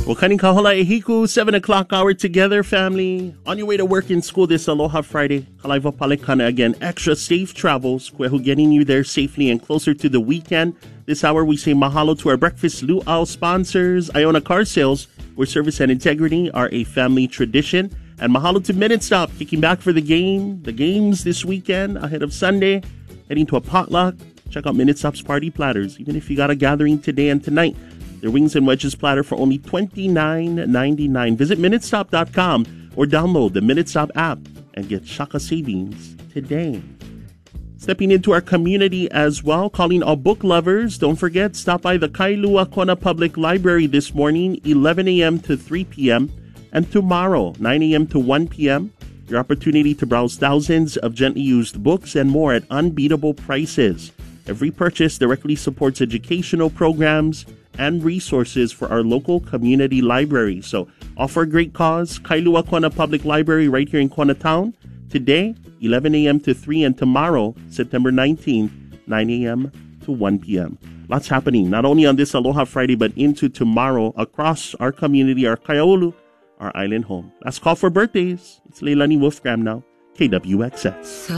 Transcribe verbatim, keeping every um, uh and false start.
Wakaning kahola ehiku, seven o'clock hour together, family. On your way to work and school this Aloha Friday. Kalaiwa Palekana again. Extra safe travels. Kwehu getting you there safely and closer to the weekend. This hour we say mahalo to our breakfast luau sponsors. Iona Car Sales, where service and integrity are a family tradition. And mahalo to Minute Stop, kicking back for the game. The games this weekend ahead of Sunday. Heading to a potluck. Check out Minute Stop's party platters. Even if you got a gathering today and tonight. Their wings and wedges platter for only twenty-nine ninety-nine. Visit minute stop dot com or download the Minute Stop app and get Shaka savings today. Stepping into our community as well, calling all book lovers. Don't forget, stop by the Kailua Kona Public Library this morning, eleven a.m. to three p.m. and tomorrow, nine a.m. to one p.m. Your opportunity to browse thousands of gently used books and more at unbeatable prices. Every purchase directly supports educational programs and resources for our local community library. So, all for a great cause. Kailua Kona Public Library right here in Kona Town. Today, eleven a.m. to three, and tomorrow, September nineteenth, nine a.m. to one p.m. Lots happening, not only on this Aloha Friday, but into tomorrow across our community, our Kaiaulu, our island home. Last call for birthdays. It's Leilani Wolfgram now, K W X X.